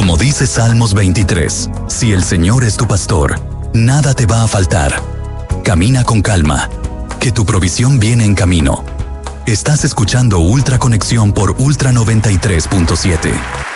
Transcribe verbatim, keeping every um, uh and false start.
Como dice Salmos veintitrés, si el Señor es tu pastor, nada te va a faltar. Camina con calma, que tu provisión viene en camino. Estás escuchando Ultra Conexión por Ultra noventa y tres punto siete.